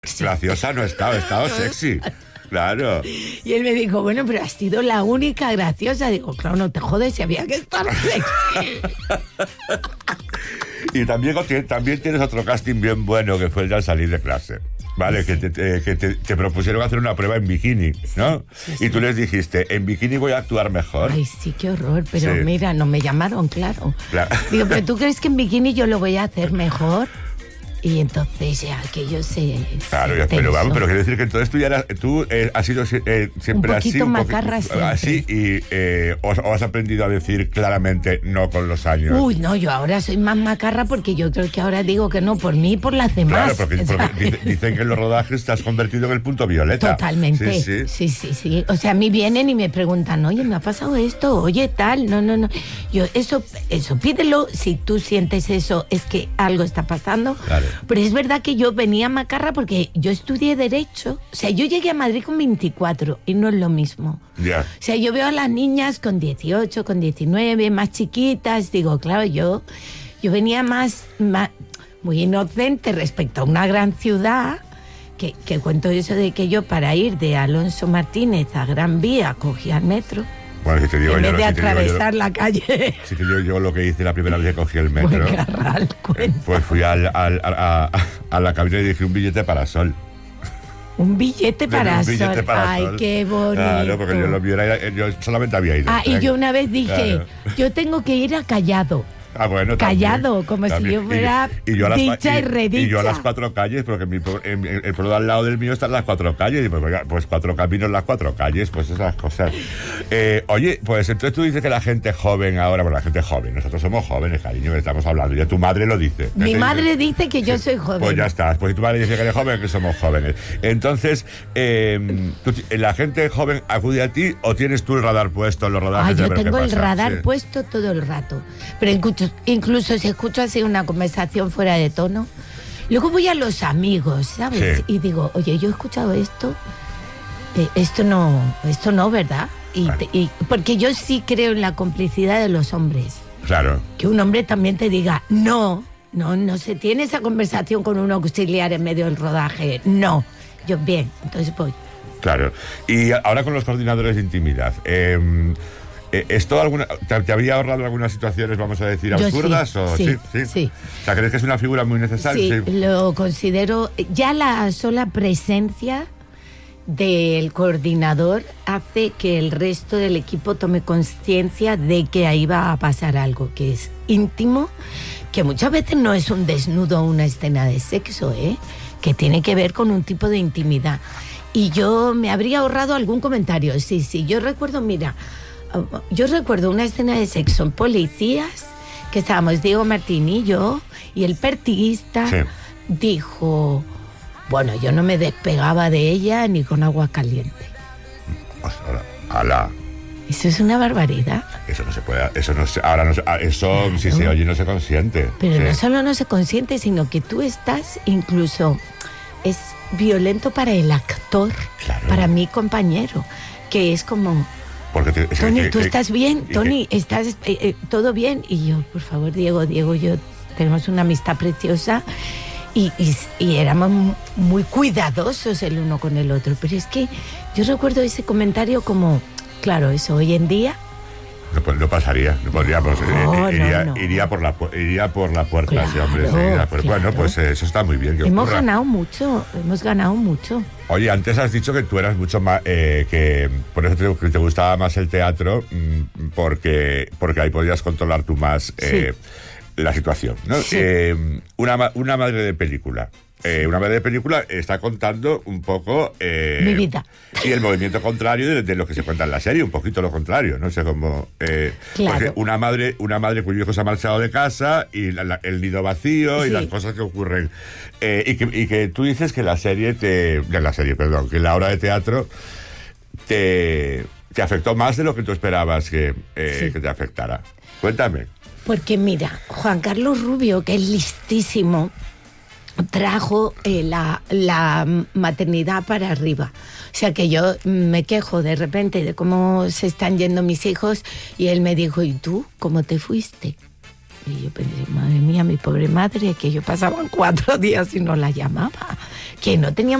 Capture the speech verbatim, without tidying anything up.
Graciosa no he estado, he estado sexy. Claro. Y él me dijo, bueno, pero has sido la única graciosa. Digo, claro, no te jodes, si había que estar sexy. Y también, también tienes otro casting bien bueno, que fue el de al salir de clase. Vale, sí. que, te, que te, te propusieron hacer una prueba en bikini, ¿no? Sí, sí, y tú sí. les dijiste, en bikini voy a actuar mejor. Ay, sí, qué horror, pero sí. mira, no me llamaron, claro. claro. Digo, pero ¿tú crees que en bikini yo lo voy a hacer mejor? Y entonces ya que yo sé. Claro, ya, pero vamos, pero quiero decir que entonces tú ya eras, tú eh, has sido eh, siempre un poquito así, un macarra poquito, siempre. así y eh, o, o has aprendido a decir claramente no con los años. Uy, no, yo ahora soy más macarra porque yo creo que ahora digo que no por mí y por las demás. Claro, porque, porque dicen que en los rodajes te has convertido en el punto violeta. Totalmente. Sí sí. sí, sí, sí. O sea, a mí vienen y me preguntan, oye, me ha pasado esto, oye, tal, no, no, no. Yo, eso, eso, pídelo, si tú sientes eso, es que algo está pasando. Claro. Pero es verdad que yo venía macarra porque yo estudié Derecho. O sea, yo llegué a Madrid con veinticuatro y no es lo mismo. Yeah. O sea, yo veo a las niñas con dieciocho, con diecinueve, más chiquitas. Digo, claro, yo, yo venía más, más muy inocente respecto a una gran ciudad. Que, que cuento eso de que yo para ir de Alonso Martínez a Gran Vía cogía el metro. Bueno, si te digo en vez yo, de si atravesar yo, la calle. Si te digo yo lo que hice la primera vez que cogí el metro. Pues, Carral, pues fui al, al, a, a, a la cabina y dije un billete para sol. Un billete para un billete sol. Para Ay, sol. qué bonito. Claro, porque yo lo viera, yo solamente había ido. Ah, y yo una vez dije, claro. yo tengo que ir a Callado. Ah, bueno, Callado, también, como también. si yo fuera y, y yo dicha y, y redicha. Y yo a las cuatro calles, porque mi, en, en, el pueblo al lado del mío están las cuatro calles, y pues, pues cuatro caminos, las cuatro calles, pues esas cosas. Eh, oye, pues entonces tú dices que la gente joven ahora, bueno, la gente joven, nosotros somos jóvenes, cariño, que estamos hablando, ya tu madre lo dice. Mi madre dice que yo soy joven. Pues ya está, pues si tu madre dice que eres joven, que somos jóvenes. Entonces, eh, tú, ¿la gente joven acude a ti o tienes tú el radar puesto en los rodajes? Ah, yo de ver tengo qué el pasa? radar Sí. puesto todo el rato, pero incluso, incluso si escucho así una conversación fuera de tono, luego voy a los amigos, ¿sabes? Sí. Y digo, oye, yo he escuchado esto, eh, esto no, esto no, ¿verdad? Y, Claro. te, y porque yo sí creo en la complicidad de los hombres. Claro. Que un hombre también te diga, no, no, no se tiene esa conversación con un auxiliar en medio del rodaje, no. Yo, bien, entonces voy. Claro. Y ahora con los coordinadores de intimidad, eh, ¿esto alguna, te, te habría ahorrado algunas situaciones, vamos a decir, Yo absurdas? Sí, o, sí, sí, sí, sí. O sea, ¿crees que es una figura muy necesaria? Sí, sí, lo considero. Ya la sola presencia del coordinador hace que el resto del equipo tome conciencia de que ahí va a pasar algo que es íntimo, que muchas veces no es un desnudo o una escena de sexo, ¿eh? Que tiene que ver con un tipo de intimidad. Y yo me habría ahorrado algún comentario. Sí, sí, yo recuerdo, mira, yo recuerdo una escena de sexo en Policías, que estábamos Diego Martín y yo, y el pertiguista sí. dijo, bueno, yo no me despegaba de ella ni con agua caliente. Pues, ala. Eso es una barbaridad. Eso no se puede, eso no se, ahora no se, eso claro. Si se oye no se consiente. Pero sí. no solo no se consiente, sino que tú estás incluso, es violento para el actor, claro. Para mi compañero, que es como... Porque te, Tony, que, ¿tú que, estás bien? que, Tony, ¿estás eh, eh, todo bien? Y yo, por favor, Diego, Diego, yo tenemos una amistad preciosa y, y, y éramos muy cuidadosos el uno con el otro. Pero es que yo recuerdo ese comentario como, claro, eso hoy en día... No, no pasaría, no podríamos, no, eh, iría, no, no. iría, por la, iría por la puerta, claro, ese hombre. Sí, pues, claro. Bueno, pues eh, eso está muy bien. Que hemos ocurra. ganado mucho, hemos ganado mucho. Oye, antes has dicho que tú eras mucho más, eh, que por eso te, que te gustaba más el teatro, mmm, porque, porque ahí podías controlar tú más eh, sí. la situación, ¿no? Sí. Eh, una, una madre de película. Eh, una madre de película está contando un poco... Eh, mi vida. Y el movimiento contrario de, de lo que se cuenta en la serie, un poquito lo contrario, no sé cómo... Eh, claro. Una madre, una madre cuyo hijo se ha marchado de casa y la, la, el nido vacío sí. Y las cosas que ocurren. Eh, y, que, y que tú dices que la serie te... La serie, perdón, que la obra de teatro te, te afectó más de lo que tú esperabas que, eh, sí. que te afectara. Cuéntame. Porque mira, Juan Carlos Rubio, que es listísimo... trajo eh, la, la maternidad para arriba. O sea que yo me quejo de repente de cómo se están yendo mis hijos y él me dijo, ¿y tú cómo te fuiste? Y yo pensé, madre mía, mi pobre madre, que yo pasaban cuatro días y no la llamaba, que no teníamos